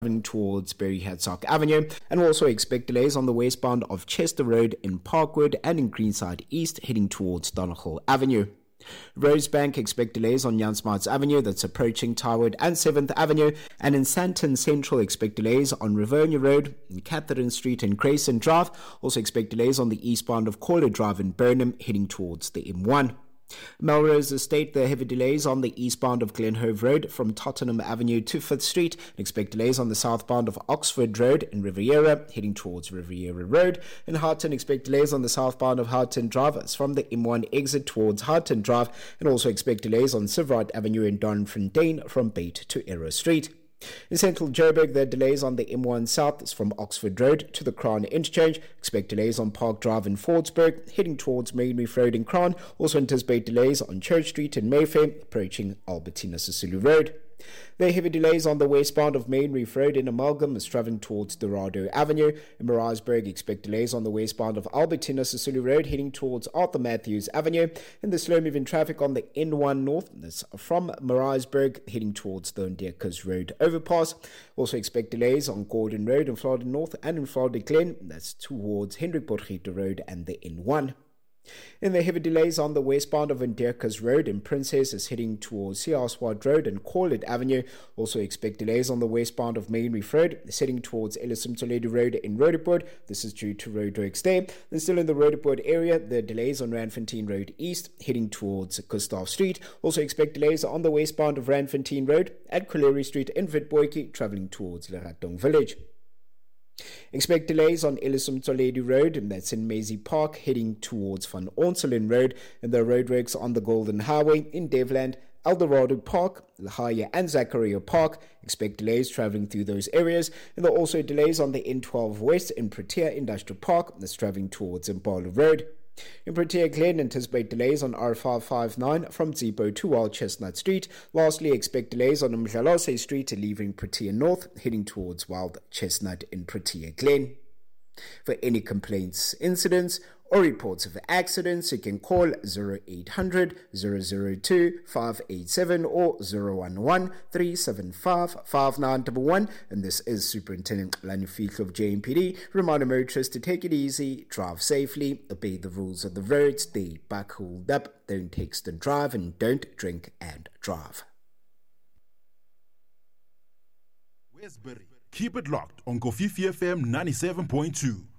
towards Berry Hadsock Avenue, and we also expect delays on the westbound of Chester Road in Parkwood and in Greenside East heading towards Donegal Avenue. Rosebank expect delays on Jan Smuts Avenue that's approaching Tywood and 7th Avenue, and in Sandton Central expect delays on Rivernia Road, in Catherine Street and Grayson Drive. Also expect delays on the eastbound of Caller Drive in Burnham heading towards the M1. Melrose Estate, the heavy delays on the eastbound of Glenhove Road from Tottenham Avenue to 5th Street. Expect delays on the southbound of Oxford Road in Riviera, heading towards Riviera Road. In Harton, expect delays on the southbound of Harton Drive from the M1 exit towards Harton Drive, and also expect delays on Sivrod Avenue in Donfontein from Bait to Arrow Street. In central Joburg, there are delays on the M1 South from Oxford Road to the Crown Interchange. Expect delays on Park Drive in Fordsburg, heading towards Main Road in Crown. Also anticipate delays on Church Street in Mayfair, approaching Albertina Sisulu Road. There are heavy delays on the westbound of Main Reef Road in Amalgam as travelling towards Dorado Avenue. In Maritzburg, expect delays on the westbound of Albertina Sisulu Road heading towards Arthur Matthews Avenue. And the slow-moving traffic on the N1 North, that's from Maritzburg heading towards the Ndekas Road overpass. Also expect delays on Gordon Road in Florida North and in Florida Glen, that's towards Hendrik Potgieter Road and the N1. In the heavy delays on the westbound of Ndekas Road in Princess is heading towards Siaswad Road and Corlett Avenue. Also expect delays on the westbound of Main Reef Road, heading towards Ellison Toledo Road in Roodepoort. This is due to roadworks there. Then still in the Roodepoort area, there are delays on Randfontein Road East, heading towards Gustav Street. Also expect delays on the westbound of Randfontein Road at Colery Street in Witbooi, travelling towards Leratong Village. Expect delays on Ellison Toledo Road, and that's in Maisie Park, heading towards Van Onselen Road, and there are roadworks on the Golden Highway in Devland, Eldorado Park, Lahaya and Zachariah Park. Expect delays travelling through those areas, and there are also delays on the N12 West in Protea Industrial Park, that's travelling towards Impala Road. In Protea Glen, anticipate delays on R559 from Zibo to Wild Chestnut Street. Lastly, expect delays on Mdlalose Street leaving Protea North, heading towards Wild Chestnut in Protea Glen. For any complaints, incidents, or reports of accidents, you can call 0800 002 587 or 011 375 5911. And this is Superintendent Lani Fietl of JMPD. Reminder motorists to take it easy, drive safely, obey the rules of the road, stay back, hold up, don't text and drive, and don't drink and drive. Westbury. Keep it locked on Kofifi FM 97.2.